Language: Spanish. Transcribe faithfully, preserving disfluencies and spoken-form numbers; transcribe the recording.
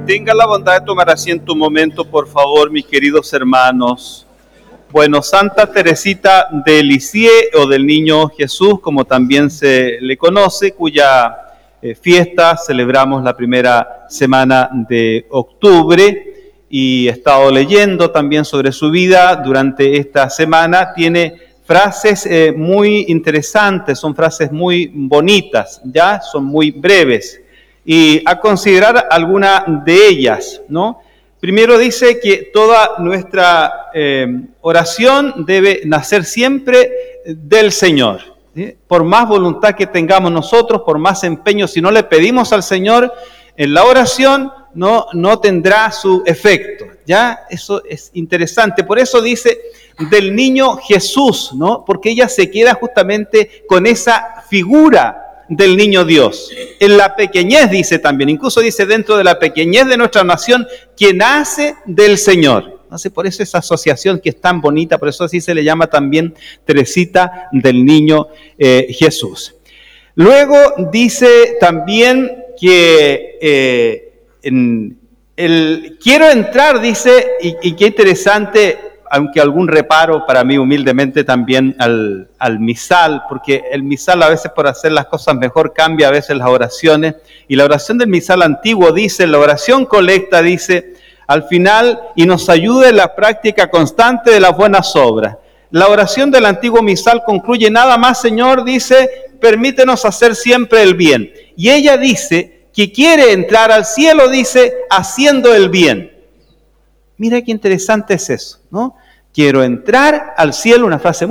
Tenga la bondad de tomar asiento un momento, por favor, mis queridos hermanos. Bueno, Santa Teresita de Lisieux, o del Niño Jesús, como también se le conoce, cuya eh, fiesta celebramos la primera semana de octubre, y he estado leyendo también sobre su vida durante esta semana. Tiene frases eh, muy interesantes, son frases muy bonitas, ya son muy breves. Y a considerar alguna de ellas, ¿no? Primero dice que toda nuestra eh, oración debe nacer siempre del Señor, ¿sí? Por más voluntad que tengamos nosotros, por más empeño, si no le pedimos al Señor en la oración, no, no tendrá su efecto, ¿ya? Eso es interesante. Por eso dice del niño Jesús, ¿no? Porque ella se queda justamente con esa figura del niño Dios. En la pequeñez dice también, incluso dice dentro de la pequeñez de nuestra nación, que nace del Señor. Entonces, por eso esa asociación que es tan bonita, por eso así se le llama también Teresita del Niño eh, Jesús. Luego dice también que eh, en el, quiero entrar, dice, y, y qué interesante, aunque algún reparo para mí humildemente también al, al misal, porque el misal a veces por hacer las cosas mejor cambia a veces las oraciones, y la oración del misal antiguo dice, la oración colecta dice, al final, y nos ayude en la práctica constante de las buenas obras. La oración del antiguo misal concluye nada más, Señor, dice, permítenos hacer siempre el bien. Y ella dice que quiere entrar al cielo, dice, haciendo el bien. Mira qué interesante es eso, ¿no? Quiero entrar al cielo, una frase muy